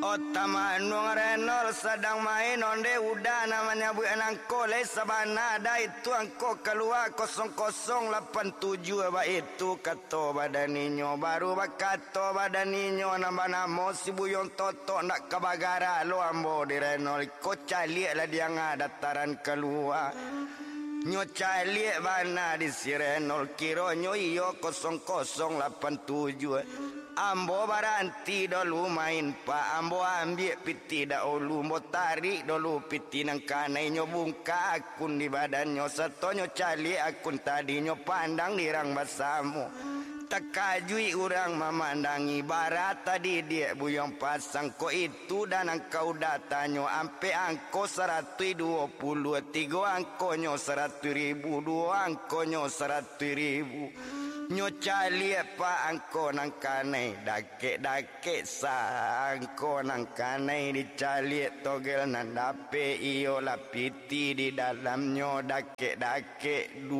Otama nuang renol sedang main onde udah namanya bu enang kole sabana ada itu angko keluar 0087 apa itu kato badaninyo baru bakato badaninyo nambah namo si buyong toto nak kabagara lo ambo di renol ko caliek lah dia ngadattaran keluar nyo caliek bana di si renol kiro nyo iyo 0087 Ambo baranti dulu main pak Ambo ambil piti dahulu Ambo tarik dulu piti nang kanai nyo bungka akun di badannya setonyo cali akun tadi nyo pandang dirang basamu tekajui orang memandangi barat tadi dia buyong pasang ko itu dan engkau datanyo ampe angko 123 angkonyo 100.000 dua angkonyo 100.000 nyo cali apa angko nang kanai dake sa angko nang kanai dicali togel nan dape iyo lapiti di dalamnya dake